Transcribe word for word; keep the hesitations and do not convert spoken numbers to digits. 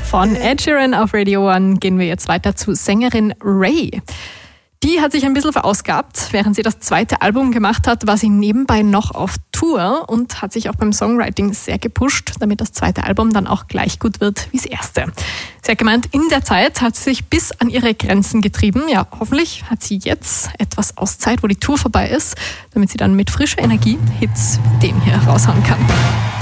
Von Ed Sheeran auf Radio One gehen wir jetzt weiter zu Sängerin Ray. Die hat sich ein bisschen verausgabt. Während sie das zweite Album gemacht hat, war sie nebenbei noch auf Tour und hat sich auch beim Songwriting sehr gepusht, damit das zweite Album dann auch gleich gut wird wie das erste. Sie hat gemeint, in der Zeit hat sie sich bis an ihre Grenzen getrieben. Ja, hoffentlich hat sie jetzt etwas Auszeit, wo die Tour vorbei ist, damit sie dann mit frischer Energie Hits wie den hier raushauen kann.